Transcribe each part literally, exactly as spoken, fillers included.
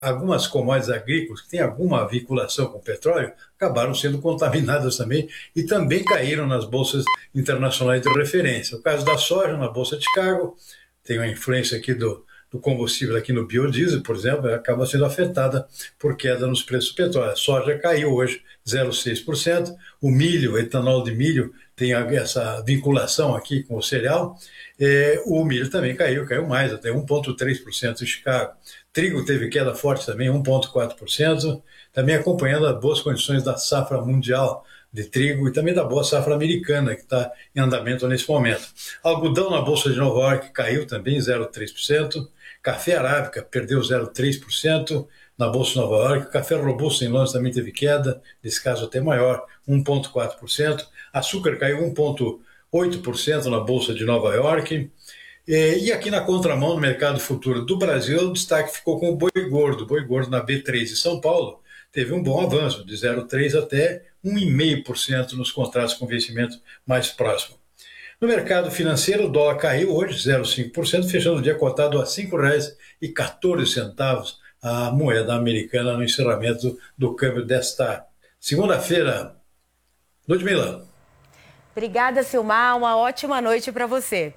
algumas commodities agrícolas que têm alguma vinculação com o petróleo acabaram sendo contaminadas também e também caíram nas bolsas internacionais de referência. O caso da soja na Bolsa de Chicago tem uma influência aqui do, do combustível aqui no biodiesel, por exemplo, acaba sendo afetada por queda nos preços do petróleo. A soja caiu hoje zero vírgula seis por cento, o milho, o etanol de milho tem essa vinculação aqui com o cereal, é, o milho também caiu, caiu mais, até um vírgula três por cento em Chicago. Trigo teve queda forte também, um vírgula quatro por cento, também acompanhando as boas condições da safra mundial de trigo e também da boa safra americana, que está em andamento nesse momento. Algodão na Bolsa de Nova York caiu também zero vírgula três por cento, café arábica perdeu zero vírgula três por cento na Bolsa de Nova York, café robusto em Londres também teve queda, nesse caso até maior, um vírgula quatro por cento, açúcar caiu um vírgula oito por cento na Bolsa de Nova York. E aqui na contramão, no mercado futuro do Brasil, o destaque ficou com o boi gordo. O boi gordo na B três de São Paulo teve um bom avanço, de zero vírgula três por cento até um vírgula cinco por cento nos contratos com vencimento mais próximo. No mercado financeiro, o dólar caiu hoje zero vírgula cinco por cento, fechando o dia cotado a cinco reais e quatorze centavos a moeda americana no encerramento do câmbio desta segunda-feira. Ludmila. Obrigada, Silmar. Uma ótima noite para você.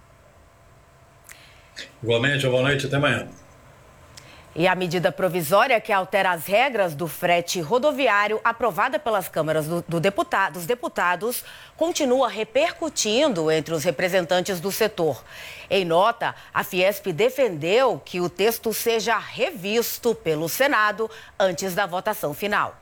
Igualmente, boa noite, até amanhã. E a medida provisória que altera as regras do frete rodoviário, aprovada pelas câmaras do, do deputado, dos deputados, continua repercutindo entre os representantes do setor. Em nota, a Fiesp defendeu que o texto seja revisto pelo Senado antes da votação final.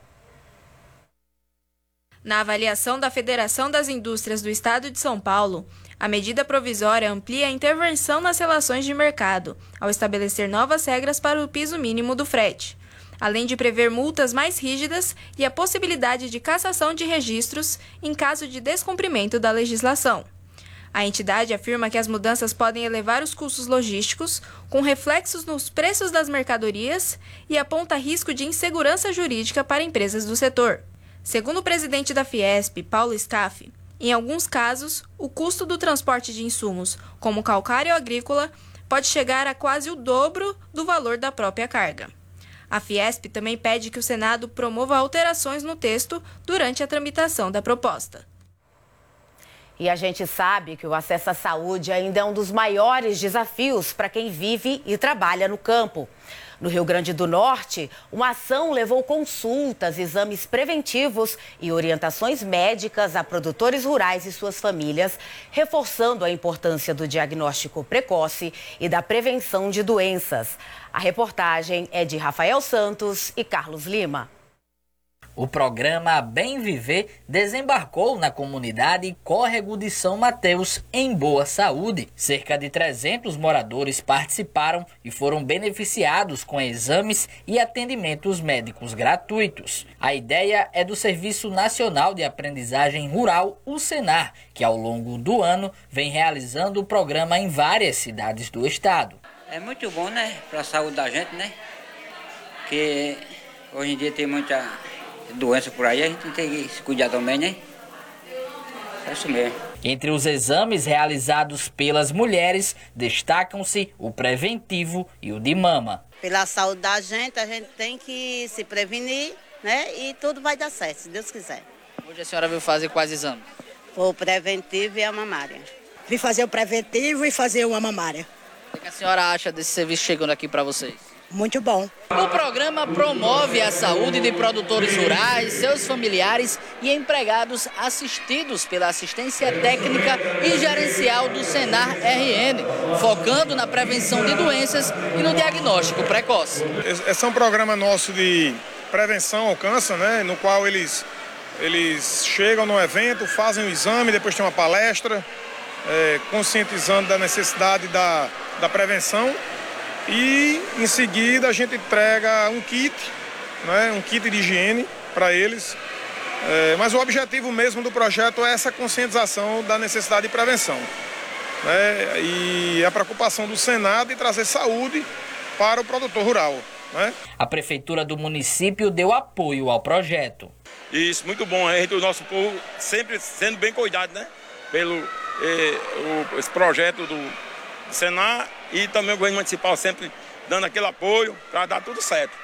Na avaliação da Federação das Indústrias do Estado de São Paulo, a medida provisória amplia a intervenção nas relações de mercado, ao estabelecer novas regras para o piso mínimo do frete, além de prever multas mais rígidas e a possibilidade de cassação de registros em caso de descumprimento da legislação. A entidade afirma que as mudanças podem elevar os custos logísticos, com reflexos nos preços das mercadorias, e aponta risco de insegurança jurídica para empresas do setor. Segundo o presidente da Fiesp, Paulo Staff, em alguns casos, o custo do transporte de insumos, como calcário agrícola, pode chegar a quase o dobro do valor da própria carga. A Fiesp também pede que o Senado promova alterações no texto durante a tramitação da proposta. E a gente sabe que o acesso à saúde ainda é um dos maiores desafios para quem vive e trabalha no campo. No Rio Grande do Norte, uma ação levou consultas, exames preventivos e orientações médicas a produtores rurais e suas famílias, reforçando a importância do diagnóstico precoce e da prevenção de doenças. A reportagem é de Rafael Santos e Carlos Lima. O programa Bem Viver desembarcou na comunidade Córrego de São Mateus em boa saúde. Cerca de trezentos moradores participaram e foram beneficiados com exames e atendimentos médicos gratuitos. A ideia é do Serviço Nacional de Aprendizagem Rural, o Senar, que ao longo do ano vem realizando o programa em várias cidades do estado. É muito bom, né, para a saúde da gente, né? Porque hoje em dia tem muita doença por aí, a gente tem que se cuidar também, né? É isso mesmo. Entre os exames realizados pelas mulheres, destacam-se o preventivo e o de mama. Pela saúde da gente, a gente tem que se prevenir, né? E tudo vai dar certo, se Deus quiser. Hoje a senhora veio fazer quais exames? O preventivo e a mamária. Vim fazer o preventivo e fazer uma mamária. O que a senhora acha desse serviço chegando aqui para vocês? Muito bom. O programa promove a saúde de produtores rurais, seus familiares e empregados assistidos pela assistência técnica e gerencial do Senar R N, focando na prevenção de doenças e no diagnóstico precoce. Esse é um programa nosso de prevenção ao câncer, né, no qual eles, eles chegam no evento, fazem o exame, depois tem uma palestra, é, conscientizando da necessidade da, da prevenção. E em seguida a gente entrega um kit, né, um kit de higiene para eles. É, mas o objetivo mesmo do projeto é essa conscientização da necessidade de prevenção, né, e a preocupação do Senado em trazer saúde para o produtor rural, né? A prefeitura do município deu apoio ao projeto. Isso, muito bom. A gente, o nosso povo sempre sendo bem cuidado, né, pelo eh, o, esse projeto do Senar, e também o governo municipal sempre dando aquele apoio para dar tudo certo.